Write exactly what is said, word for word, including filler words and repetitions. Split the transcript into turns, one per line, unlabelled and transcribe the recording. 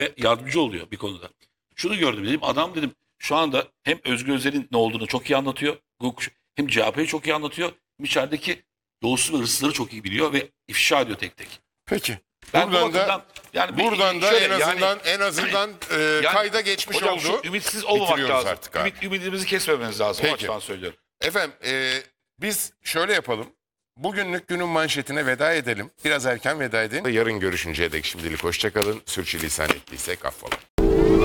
ve yardımcı oluyor bir konuda. Şunu gördüm dedim, adam dedim şu anda hem Özgür Özel'in ne olduğunu çok iyi anlatıyor. Hem C H P'yi çok iyi anlatıyor. Hem içerideki yolsuz ve hırsızları çok iyi biliyor ve ifşa ediyor tek tek.
Peki.
Ben
buradan
bu
da
bakımdan, yani bir-
buradan da
şöyle,
en azından
yani-
en azından e,
yani
kayda geçmiş
hocam
oldu.
şu ümitsiz olmamak
Bitiriyoruz
lazım.
artık abi.
Ümit, ümidimizi kesmememiz lazım. O
Peki.
açıdan söylüyorum.
Efendim e, biz şöyle yapalım. Bugünlük günün manşetine veda edelim. Biraz erken veda edelim. Yarın görüşünceye dek şimdilik hoşça kalın. Sürçülisan ettiysek affola.